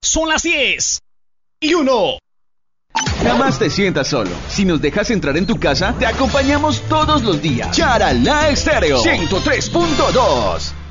Son las 10:01. Jamás te sientas solo. Si nos dejas entrar en tu casa, te acompañamos todos los días. Charalá Estéreo 103.2.